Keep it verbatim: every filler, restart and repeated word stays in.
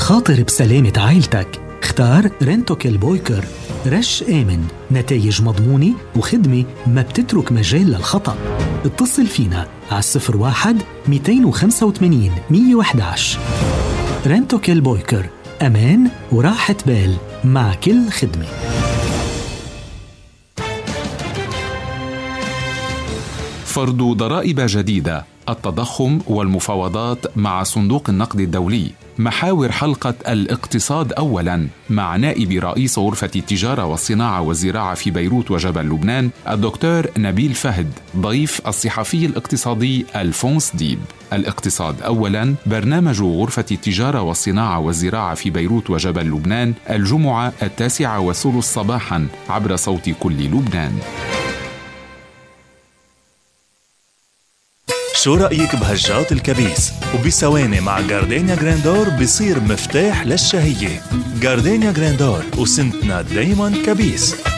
خاطر بسلامة عائلتك. اختار رنتوكيل بويكر، رش آمن، نتائج مضمونة وخدمة ما بتترك مجال للخطأ. اتصل فينا على صفر واحد مئتين وخمسة وثمانين مئة وأحد عشر. رنتوكيل بويكر، أمان وراحة بال مع كل خدمة. فرض ضرائب جديدة، التضخم والمفاوضات مع صندوق النقد الدولي. محاور حلقة الاقتصاد أولاً مع نائب رئيس غرفة التجارة والصناعة والزراعة في بيروت وجبل لبنان الدكتور نبيل فهد، ضيف الصحفي الاقتصادي ألفونس ديب. الاقتصاد أولاً برنامج غرفة التجارة والصناعة والزراعة في بيروت وجبل لبنان، الجمعة التاسعة والثلث صباحاً عبر صوت كل لبنان. شو رأيك بهجات الكبيس؟ وبثواني مع جاردينيا جراندور بصير مفتاح للشهية. جاردينيا جراندور، وسنتنا دايما كبيس.